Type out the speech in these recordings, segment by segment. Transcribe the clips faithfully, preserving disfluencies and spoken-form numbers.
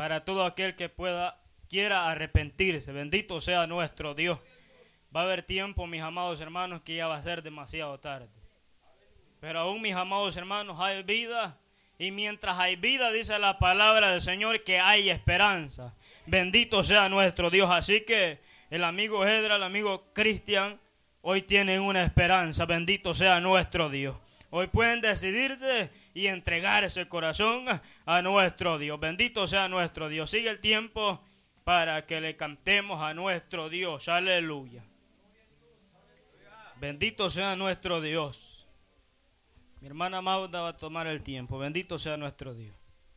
para todo aquel que pueda, quiera arrepentirse. Bendito sea nuestro Dios. Va a haber tiempo, mis amados hermanos, que ya va a ser demasiado tarde. Pero aún, mis amados hermanos, hay vida. Y mientras hay vida, dice la palabra del Señor, que hay esperanza. Bendito sea nuestro Dios. Así que el amigo Edra, el amigo Cristian, hoy tienen una esperanza. Bendito sea nuestro Dios. Hoy pueden decidirse y entregar ese corazón a nuestro Dios. Bendito sea nuestro Dios. Sigue el tiempo para que le cantemos a nuestro Dios. Aleluya. Bendito sea nuestro Dios. Mi hermana Mauda va a tomar el tiempo. Bendito sea nuestro Dios.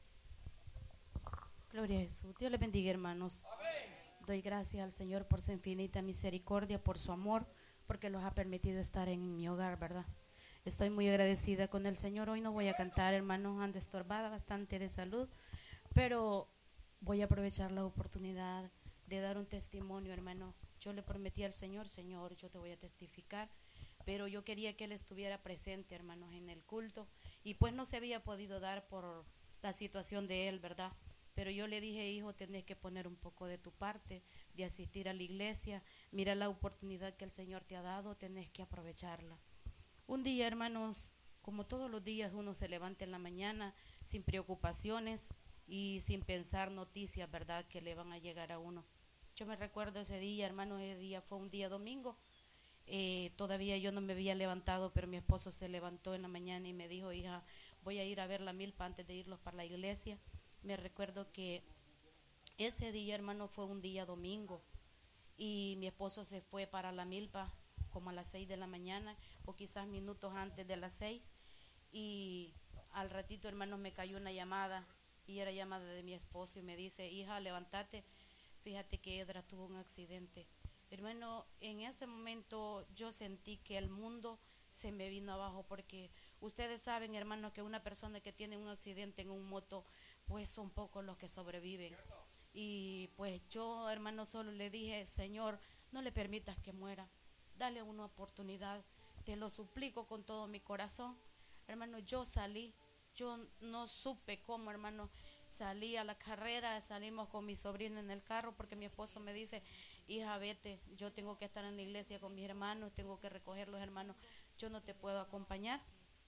Gloria a Jesús. Dios les bendiga, hermanos. Amén. Doy gracias al Señor por su infinita misericordia, por su amor, porque los ha permitido estar en mi hogar, ¿verdad? Estoy muy agradecida con el Señor. Hoy no voy a cantar, hermanos, ando estorbada bastante de salud, pero voy a aprovechar la oportunidad de dar un testimonio, hermano. Yo le prometí al Señor, Señor, yo te voy a testificar, pero yo quería que Él estuviera presente, hermanos, en el culto, y pues no se había podido dar por la situación de Él, ¿verdad? Pero yo le dije, hijo, tenés que poner un poco de tu parte, de asistir a la iglesia. Mira la oportunidad que el Señor te ha dado, tenés que aprovecharla. Un día, hermanos, como todos los días, uno se levanta en la mañana sin preocupaciones y sin pensar noticias, ¿verdad?, que le van a llegar a uno. Yo me recuerdo ese día, hermanos, ese día fue un día domingo. Eh, todavía yo no me había levantado, pero mi esposo se levantó en la mañana y me dijo, hija, voy a ir a ver la milpa antes de irlos para la iglesia. Me recuerdo que ese día, hermano, fue un día domingo y mi esposo se fue para la milpa como a las seis de la mañana o quizás minutos antes de las seis, y al ratito, hermanos, me cayó una llamada y era llamada de mi esposo y me dice, hija, levántate, fíjate que Edra tuvo un accidente. Hermano, en ese momento yo sentí que el mundo se me vino abajo, porque ustedes saben, hermanos, que una persona que tiene un accidente en un moto, pues son pocos los que sobreviven. Y pues yo, hermano, solo le dije, Señor, no le permitas que muera, dale una oportunidad, te lo suplico con todo mi corazón. Hermano, yo salí, yo no supe cómo, hermano, salí a la carrera, salimos con mi sobrino en el carro, porque mi esposo me dice, hija, vete, yo tengo que estar en la iglesia con mis hermanos, tengo que recoger los hermanos, yo no te puedo acompañar.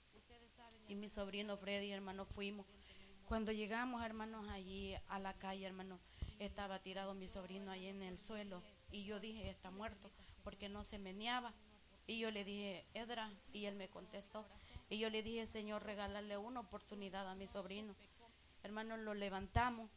Y mi sobrino Freddy, hermano, fuimos. Cuando llegamos, hermanos, allí a la calle, hermano, estaba tirado mi sobrino ahí en el suelo y yo dije, está muerto, porque no se meneaba. Y yo le dije, Edra, y él me contestó. Y yo le dije, Señor, regálale una oportunidad a mi sobrino. Hermano, lo levantamos.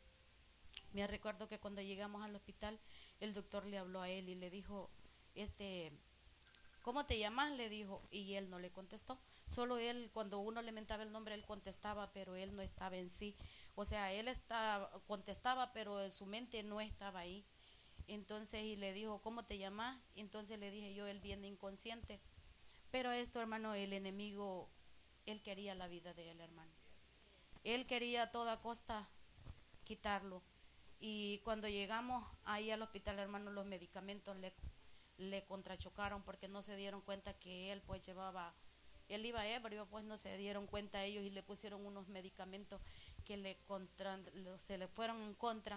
Me recuerdo que cuando llegamos al hospital, el doctor le habló a él y le dijo, este, ¿cómo te llamas?, le dijo, y él no le contestó. Solo él, cuando uno le mentaba el nombre, él contestaba, pero él no estaba en sí. O sea, él estaba, contestaba, pero en su mente no estaba ahí. Entonces, y le dijo, ¿cómo te llamas? Entonces le dije yo, él viene inconsciente. Pero esto, hermano, el enemigo, él quería la vida de él, hermano. Él quería a toda costa quitarlo. Y cuando llegamos ahí al hospital, hermano, los medicamentos le, le contrachocaron, porque no se dieron cuenta que él pues llevaba, él iba ebrio, pues no se dieron cuenta ellos y le pusieron unos medicamentos que le contra, se le fueron en contra.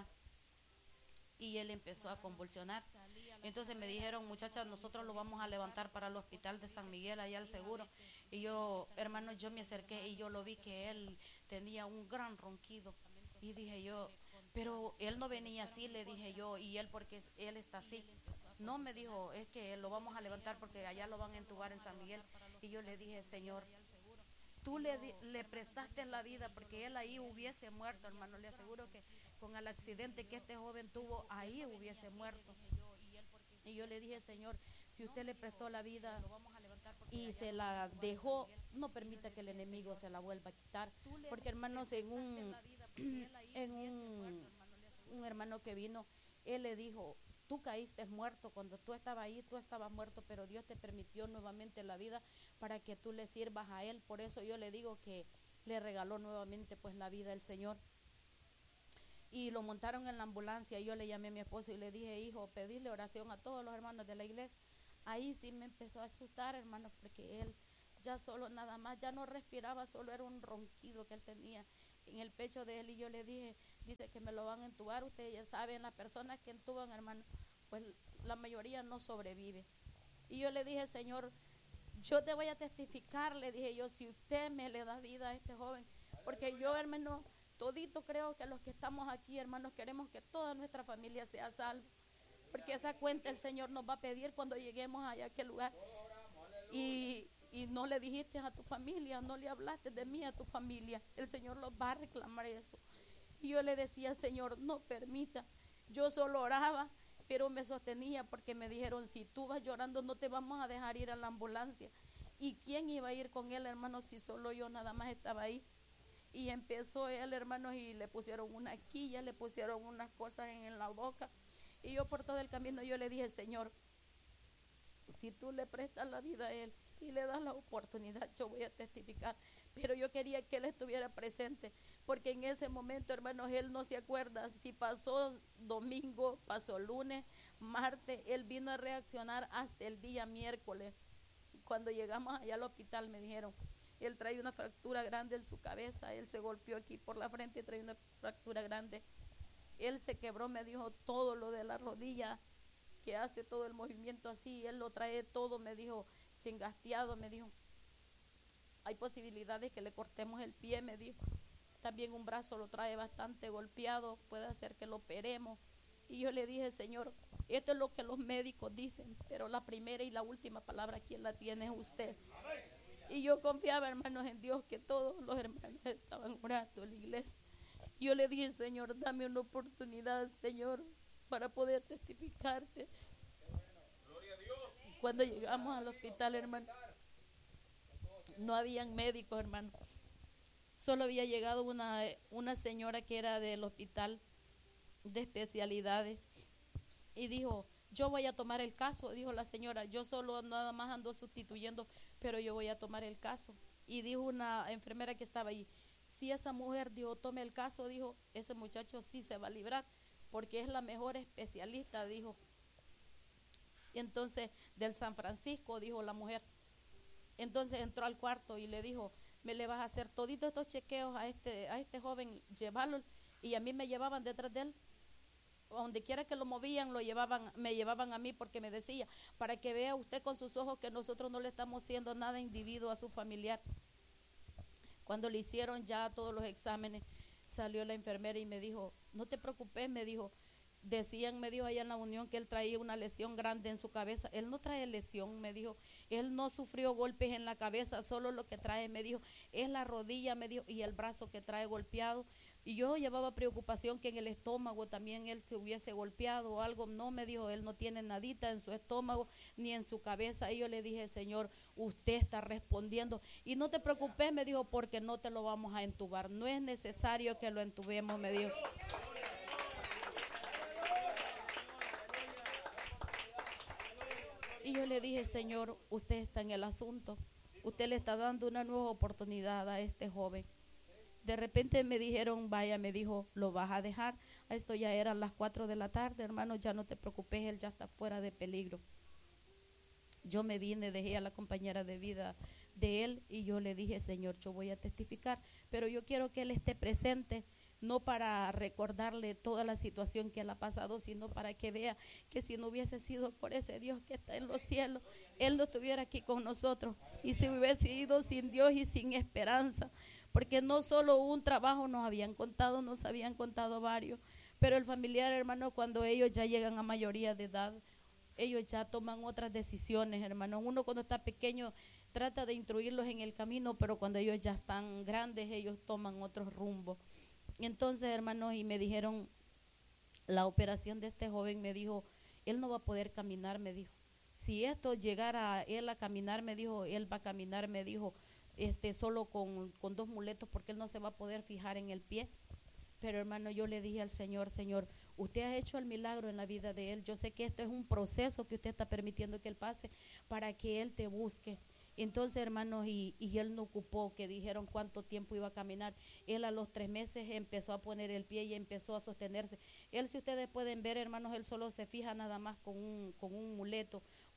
Y él empezó a convulsionar. Entonces me dijeron, muchachas, nosotros lo vamos a levantar para el hospital de San Miguel, allá al seguro. Y yo, hermano, yo me acerqué y yo lo vi que él tenía un gran ronquido. Y dije yo, pero él no venía así, le dije yo, y él porque él está así. No, me dijo, es que lo vamos a levantar porque allá lo van a entubar en San Miguel. Y yo le dije, Señor, tú le, le prestaste la vida, porque él ahí hubiese muerto, hermano. Le aseguro que con el accidente que este joven tuvo, ahí hubiese muerto. Y yo le dije, Señor, si usted le prestó la vida y se la dejó, no permita que el enemigo se la vuelva a quitar. Porque, hermanos, en un, en un, un hermano que vino, él le dijo, tú caíste muerto, cuando tú estabas ahí, tú estabas muerto, pero Dios te permitió nuevamente la vida para que tú le sirvas a Él. Por eso yo le digo que le regaló nuevamente pues la vida al Señor. Y lo montaron en la ambulancia. Yo le llamé a mi esposo y le dije, hijo, pedirle oración a todos los hermanos de la iglesia. Ahí sí me empezó a asustar, hermanos, porque él ya solo nada más, ya no respiraba, solo era un ronquido que él tenía en el pecho de él. Y yo le dije, dice que me lo van a entubar. Ustedes ya saben, las personas que entuban, hermano, pues la mayoría no sobrevive. Y yo le dije, Señor, yo te voy a testificar, le dije yo, si usted me le da vida a este joven, porque yo, hermano, todito creo que los que estamos aquí, hermanos, queremos que toda nuestra familia sea salva, porque esa cuenta el Señor nos va a pedir cuando lleguemos allá a aquel lugar. Y, y no le dijiste a tu familia, no le hablaste de mí a tu familia, el Señor los va a reclamar eso. Y yo le decía, Señor, no permita. Yo solo oraba, pero me sostenía, porque me dijeron, si tú vas llorando no te vamos a dejar ir a la ambulancia. ¿Y quién iba a ir con él, hermano, si solo yo nada más estaba ahí? Y empezó él, hermanos, y le pusieron una quilla, le pusieron unas cosas en, en la boca. Y yo por todo el camino yo le dije, Señor, si tú le prestas la vida a él y le das la oportunidad, yo voy a testificar. Pero yo quería que él estuviera presente, porque en ese momento, hermanos, él no se acuerda si pasó domingo, pasó lunes, martes. Él vino a reaccionar hasta el día miércoles. Cuando llegamos allá al hospital me dijeron, él trae una fractura grande en su cabeza, él se golpeó aquí por la frente y trae una fractura grande. Él se quebró, me dijo, todo lo de la rodilla, que hace todo el movimiento así, él lo trae todo, me dijo, chingasteado, me dijo. Hay posibilidades que le cortemos el pie, me dijo. También un brazo lo trae bastante golpeado, puede hacer que lo operemos. Y yo le dije, Señor, esto es lo que los médicos dicen, pero la primera y la última palabra, ¿quién la tiene? Es usted. Y yo confiaba, hermanos, en Dios, que todos los hermanos estaban orando en la iglesia. Yo le dije, Señor, dame una oportunidad, Señor, para poder testificarte. Cuando llegamos al hospital, hermano, no habían médicos, hermano. Solo había llegado una, una señora que era del hospital de especialidades y dijo, yo voy a tomar el caso, dijo la señora, yo solo nada más ando sustituyendo, pero yo voy a tomar el caso. Y dijo una enfermera que estaba ahí, si esa mujer, dijo, tome el caso, dijo, ese muchacho sí se va a librar, porque es la mejor especialista, dijo. Entonces, del San Francisco, dijo la mujer. Entonces entró al cuarto y le dijo, me le vas a hacer toditos estos chequeos a este, a este joven, llevarlo. Y a mí me llevaban detrás de él. Donde quiera que lo movían, lo llevaban, me llevaban a mí, porque me decía, para que vea usted con sus ojos que nosotros no le estamos haciendo nada individuo a su familiar. Cuando le hicieron ya todos los exámenes, salió la enfermera y me dijo, no te preocupes, me dijo, decían, me dijo allá en la unión que él traía una lesión grande en su cabeza. Él no trae lesión, me dijo, él no sufrió golpes en la cabeza, solo lo que trae, me dijo, es la rodilla, me dijo, y el brazo que trae golpeado. Y yo llevaba preocupación que en el estómago también él se hubiese golpeado o algo. No, me dijo, él no tiene nadita en su estómago ni en su cabeza. Y yo le dije, Señor, usted está respondiendo. Y no te preocupes, me dijo, porque no te lo vamos a entubar. No es necesario que lo entubemos, me dijo. Y yo le dije, Señor, usted está en el asunto. Usted le está dando una nueva oportunidad a este joven. De repente me dijeron, vaya, me dijo, lo vas a dejar. A esto ya eran las cuatro de la tarde, hermano, ya no te preocupes, él ya está fuera de peligro. Yo me vine, dejé a la compañera de vida de él y yo le dije, Señor, yo voy a testificar, pero yo quiero que él esté presente, no para recordarle toda la situación que él ha pasado, sino para que vea que si no hubiese sido por ese Dios que está en los cielos, él no estuviera aquí con nosotros. Y si hubiese ido sin Dios y sin esperanza, porque no solo un trabajo nos habían contado, nos habían contado varios, pero el familiar, hermano, cuando ellos ya llegan a mayoría de edad, ellos ya toman otras decisiones, hermano. Uno cuando está pequeño trata de instruirlos en el camino, pero cuando ellos ya están grandes, ellos toman otros rumbos. Entonces, hermanos, y me dijeron, la operación de este joven, me dijo, él no va a poder caminar, me dijo. Si esto llegara a él a caminar, me dijo, él va a caminar, me dijo, este solo con, con dos muletos, porque él no se va a poder fijar en el pie. Pero, hermano, yo le dije al Señor, Señor, usted ha hecho el milagro en la vida de él. Yo sé que esto es un proceso que usted está permitiendo que él pase para que él te busque. Entonces, hermanos, y, y él no ocupó que dijeron cuánto tiempo iba a caminar. Él a los tres meses empezó a poner el pie y empezó a sostenerse. Él, si ustedes pueden ver, hermanos, él solo se fija nada más con un, con un muleto,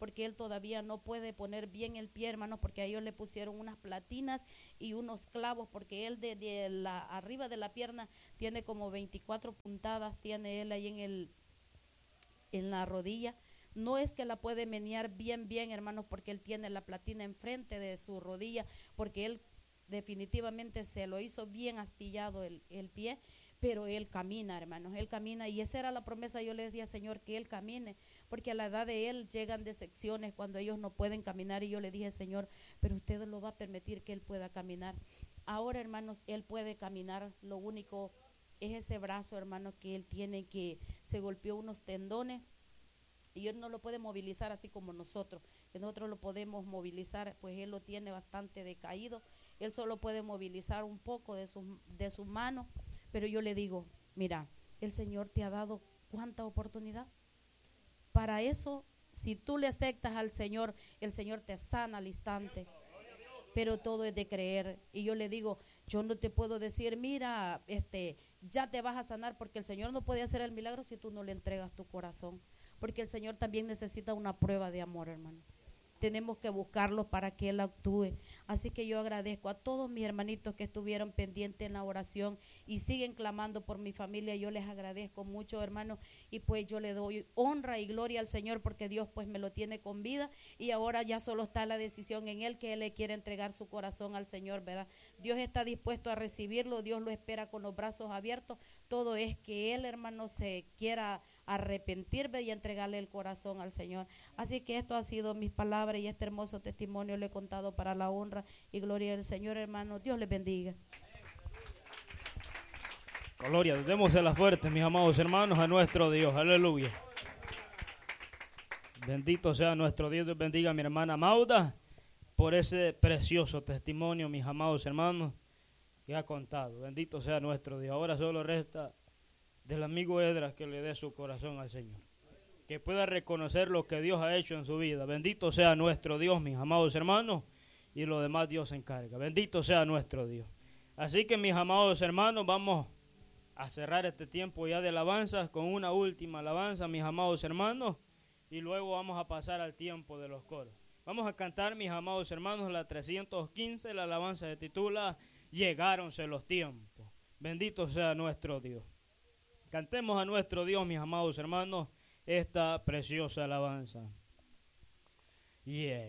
porque él todavía no puede poner bien el pie, hermanos, porque a ellos le pusieron unas platinas y unos clavos, porque él de, de la arriba de la pierna tiene como veinticuatro puntadas, tiene él ahí en el en la rodilla. No es que la puede menear bien, bien, hermanos, porque él tiene la platina enfrente de su rodilla, porque él definitivamente se lo hizo bien astillado el, el pie, pero él camina, hermanos, él camina, y esa era la promesa. Yo le decía, Señor, que él camine, porque a la edad de él llegan decepciones cuando ellos no pueden caminar, y yo le dije, Señor, pero usted lo va a permitir que él pueda caminar. Ahora, hermanos, él puede caminar, lo único es ese brazo, hermanos, que él tiene, que se golpeó unos tendones, y él no lo puede movilizar así como nosotros, que nosotros lo podemos movilizar, pues él lo tiene bastante decaído. Él solo puede movilizar un poco de sus de sus manos, pero yo le digo, mira, el Señor te ha dado cuánta oportunidad. Para eso, si tú le aceptas al Señor, el Señor te sana al instante, pero todo es de creer. Y yo le digo, yo no te puedo decir, mira, este, ya te vas a sanar, porque el Señor no puede hacer el milagro si tú no le entregas tu corazón, porque el Señor también necesita una prueba de amor, hermano. Tenemos que buscarlo para que Él actúe. Así que yo agradezco a todos mis hermanitos que estuvieron pendientes en la oración y siguen clamando por mi familia. Yo les agradezco mucho, hermanos, y pues yo le doy honra y gloria al Señor, porque Dios pues me lo tiene con vida, y ahora ya solo está la decisión en Él, que Él le quiere entregar su corazón al Señor, ¿verdad? Dios está dispuesto a recibirlo, Dios lo espera con los brazos abiertos. Todo es que Él, hermano, se quiera arrepentir y entregarle el corazón al Señor. Así que esto ha sido mis palabras, y este hermoso testimonio lo he contado para la honra y gloria del Señor, hermano. Dios les bendiga. Gloria, démosela fuerte, mis amados hermanos, a nuestro Dios. Aleluya. Bendito sea nuestro Dios. Dios bendiga a mi hermana Mauda por ese precioso testimonio, mis amados hermanos, que ha contado. Bendito sea nuestro Dios. Ahora solo resta del amigo Edras que le dé su corazón al Señor, que pueda reconocer lo que Dios ha hecho en su vida. Bendito sea nuestro Dios, mis amados hermanos, y lo demás Dios se encarga. Bendito sea nuestro Dios. Así que, mis amados hermanos, vamos a cerrar este tiempo ya de alabanzas con una última alabanza, mis amados hermanos, y luego vamos a pasar al tiempo de los coros. Vamos a cantar, mis amados hermanos, la trescientos quince, la alabanza se titula Llegáronse los tiempos. Bendito sea nuestro Dios. Cantemos a nuestro Dios, mis amados hermanos, esta preciosa alabanza. Yeah.